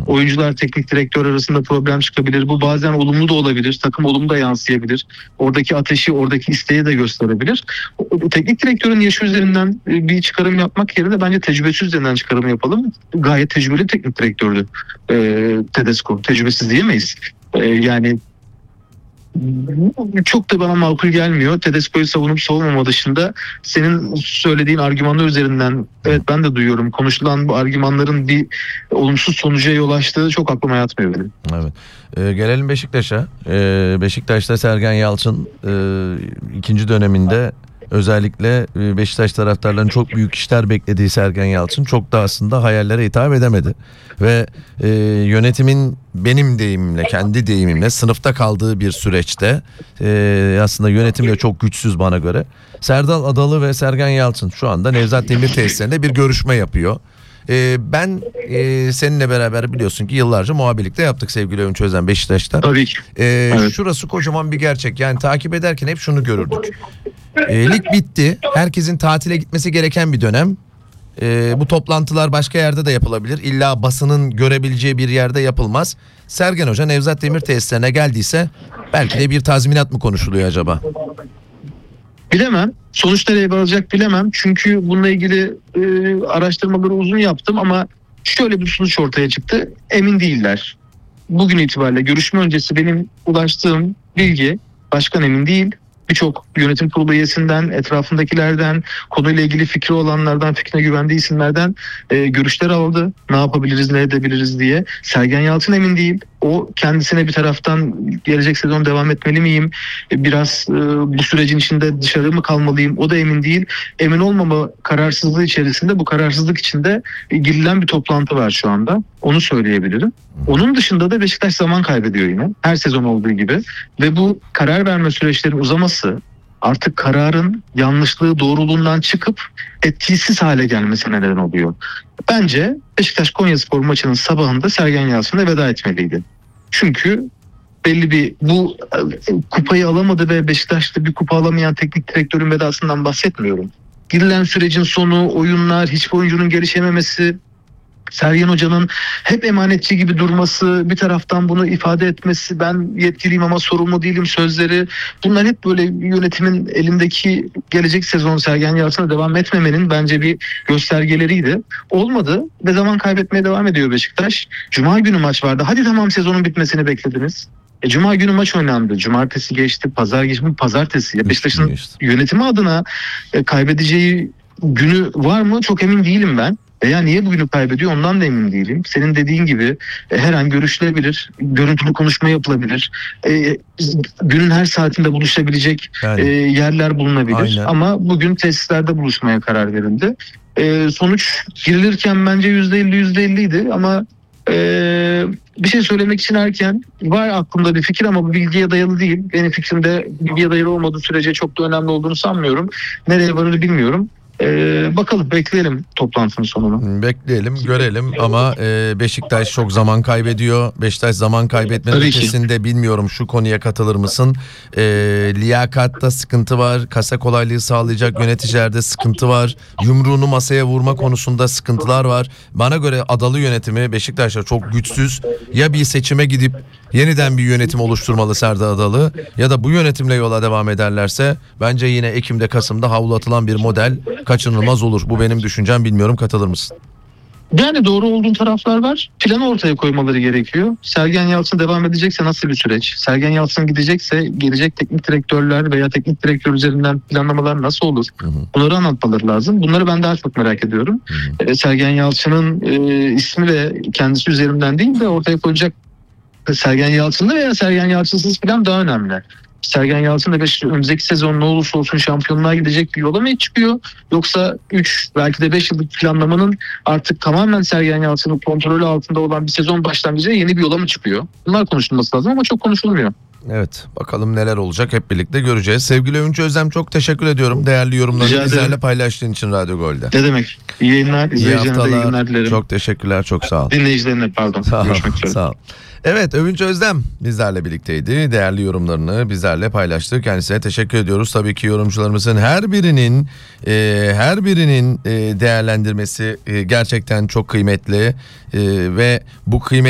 Oyuncular, teknik direktör arasında problem çıkabilir. Bu bazen olumlu da olabilir. Takım olumlu da yansıyabilir. Oradaki ateşi, oradaki isteği de gösterebilir. Teknik direktörün yaşı üzerinden bir çıkarım yapmak yerine bence tecrübesi üzerinden çıkarım yapalım. Gayet tecrübeli teknik direktördü Tedesco. Tecrübesiz diyemeyiz. Yani çok da bana makul gelmiyor. Tedesco'yu savunup savunmama dışında senin söylediğin argümanlar üzerinden evet ben de duyuyorum. Konuşulan bu argümanların bir olumsuz sonuca yol açtığı çok aklıma yatmıyor benim. Evet. Gelelim Beşiktaş'a. Beşiktaş'ta Sergen Yalçın ikinci döneminde özellikle Beşiktaş taraftarlarının çok büyük işler beklediği Sergen Yalçın çok da aslında hayallere hitap edemedi. Ve yönetimin benim deyimimle, kendi deyimimle sınıfta kaldığı bir süreçte aslında yönetim de çok güçsüz bana göre. Serdal Adalı ve Sergen Yalçın şu anda Nevzat Demir tesislerinde bir görüşme yapıyor. Ben seninle beraber biliyorsun ki yıllarca muhabirlikte yaptık sevgili Övünç Özdem Beşiktaş'ta. Tabii ki. Evet. Şurası kocaman bir gerçek. Yani takip ederken hep şunu görürdük. Lig bitti. Herkesin tatile gitmesi gereken bir dönem. Bu toplantılar başka yerde de yapılabilir. İlla basının görebileceği bir yerde yapılmaz. Sergen Hoca Nevzat Demir tesislerine geldiyse belki de bir tazminat mı konuşuluyor acaba? Bilemem. Sonuç nereye varacak bilemem. Çünkü bununla ilgili araştırmaları uzun yaptım ama şöyle bir sonuç ortaya çıktı. Emin değiller. Bugün itibariyle görüşme öncesi benim ulaştığım bilgi başkan emin değil. Birçok yönetim kurulu üyesinden, etrafındakilerden, konuyla ilgili fikri olanlardan, fikrine güvendiği isimlerden görüşler aldı. Ne yapabiliriz, ne edebiliriz diye. Sergen Yalçın emin değil. O kendisine bir taraftan gelecek sezon devam etmeli miyim? Biraz bu sürecin içinde dışarı mı kalmalıyım? O da emin değil. Emin olmama kararsızlığı içerisinde, bu kararsızlık içinde girilen bir toplantı var şu anda. Onu söyleyebilirim. Onun dışında da Beşiktaş zaman kaybediyor yine. Her sezon olduğu gibi. Ve bu karar verme süreçlerinin uzaması artık kararın yanlışlığı doğruluğundan çıkıp etkisiz hale gelmesine neden oluyor. Bence Beşiktaş Konyaspor maçının sabahında Sergen Yalçın'a veda etmeliydi. Çünkü belli bir bu kupayı alamadı ve Beşiktaş'ta bir kupa alamayan teknik direktörün vedasından bahsetmiyorum. Girilen sürecin sonu, oyunlar, hiçbir oyuncunun gelişememesi, Sergen Hoca'nın hep emanetçi gibi durması, bir taraftan bunu ifade etmesi, ben yetkiliyim ama sorumlu değilim sözleri. Bunlar hep böyle yönetimin elindeki gelecek sezon Sergen Yalçın'a devam etmemenin bence bir göstergeleriydi. Olmadı ve zaman kaybetmeye devam ediyor Beşiktaş. Cuma günü maç vardı. Hadi tamam sezonun bitmesini beklediniz. Cuma günü maç oynandı. Cumartesi geçti, pazar geçti, pazartesi. Beşiktaş'ın yönetimi adına kaybedeceği günü var mı? Çok emin değilim ben. Veya niye bugünü kaybediyor ondan da emin değilim. Senin dediğin gibi her an görüşülebilir, görüntülü konuşma yapılabilir. Günün her saatinde buluşabilecek yerler bulunabilir. Aynen. Ama bugün tesislerde buluşmaya karar verildi. Sonuç girilirken bence %50'ydi ama bir şey söylemek için erken. Var aklımda bir fikir ama bu bilgiye dayalı değil. Benim fikrimde bilgiye dayalı olmadığı sürece çok da önemli olduğunu sanmıyorum. Nereye varır bilmiyorum. Bakalım bekleyelim toplantının sonunu. Bekleyelim görelim ama Beşiktaş çok zaman kaybediyor. Beşiktaş zaman kaybetmenin ötesinde bilmiyorum şu konuya katılır mısın? Liyakatta sıkıntı var. Kasa kolaylığı sağlayacak yöneticilerde sıkıntı var. Yumruğunu masaya vurma konusunda sıkıntılar var. Bana göre adalı yönetimi Beşiktaş'ta çok güçsüz. Ya bir seçime gidip yeniden bir yönetim oluşturmalı Serdar Adalı ya da bu yönetimle yola devam ederlerse bence yine Ekim'de Kasım'da havlu atılan bir model kaçınılmaz olur. Bu benim düşüncem, bilmiyorum katılır mısın? Yani doğru olduğun taraflar var. Planı ortaya koymaları gerekiyor. Sergen Yalçın devam edecekse nasıl bir süreç? Sergen Yalçın gidecekse gelecek teknik direktörler veya teknik direktör üzerinden planlamalar nasıl olur? Bunları anlatmaları lazım. Bunları ben daha çok merak ediyorum. Sergen Yalçın'ın ismi ve kendisi üzerinden değil de ortaya koyacak Sergen Yalçın'lı veya Sergen Yalçın'sız plan daha önemli. Sergen Yalçın da önümüzdeki sezon ne olursa olsun şampiyonluğa gidecek bir yola mı çıkıyor? Yoksa 3 belki de 5 yıllık planlamanın artık tamamen Sergen Yalçın'ın kontrolü altında olan bir sezon başlangıcı yeni bir yola mı çıkıyor? Bunlar konuşulması lazım ama çok konuşulmuyor. Evet, bakalım neler olacak hep birlikte göreceğiz. Sevgili Övünç Özdem çok teşekkür ediyorum. Değerli yorumlarını bizlerle paylaştığın için Radyo Gol'de. Ne demek? İyi yayınlar, izleyicilerine iyi günler dilerim. Çok teşekkürler, çok sağ ol. Dinleyicilerine pardon. Görüşmek üzere. Sağ ol. Evet, Övünç Özdem bizlerle birlikteydi. Değerli yorumlarını bizlerle paylaştı. Kendisine teşekkür ediyoruz. Tabii ki yorumcularımızın her birinin değerlendirmesi gerçekten çok kıymetli ve bu kıymetli